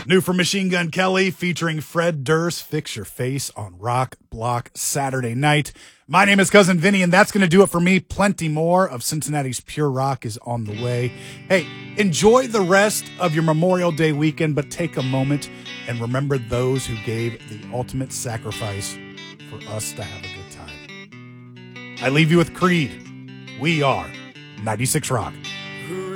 New from Machine Gun Kelly, featuring Fred Durst, Fix Your Face on Rock Block Saturday night. My name is Cousin Vinny, and that's going to do it for me. Plenty more of Cincinnati's Pure Rock is on the way. Hey, enjoy the rest of your Memorial Day weekend, but take a moment and remember those who gave the ultimate sacrifice for us to have a good time. I leave you with Creed. We are 96 Rock.